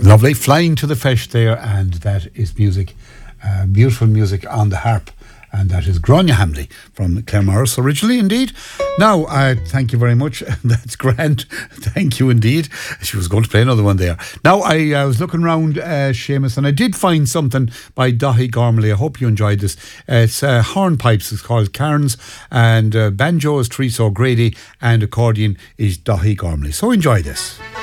Lovely. Flying to the Feis there, and that is music, beautiful music on the harp. And that is Grania Hamley from Claremorris originally, indeed. Now, thank you very much. That's grand. Thank you indeed. She was going to play another one there. Now, I was looking around, Seamus, and I did find something by Dahi Gormley. I hope you enjoyed this. It's hornpipes. It's called Cairns, and banjo is Teresa O'Grady, and accordion is Dahi Gormley. So enjoy this.